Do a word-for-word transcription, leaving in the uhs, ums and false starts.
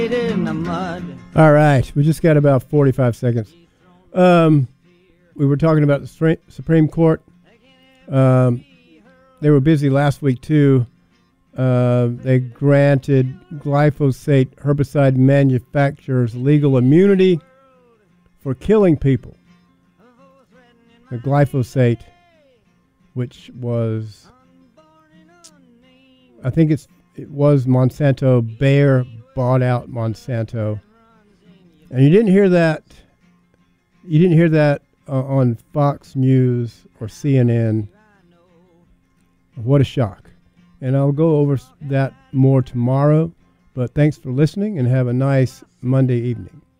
All right, we just got about forty-five seconds. Um, we were talking about the Supreme Court. Um, they were busy last week, too. Uh, they granted glyphosate herbicide manufacturers legal immunity for killing people. The glyphosate, which was, I think it's it was Monsanto. Bayer bought out Monsanto, and you didn't hear that. You didn't hear that uh, on Fox News or C N N. What a shock! And I'll go over that more tomorrow. But thanks for listening, and have a nice Monday evening.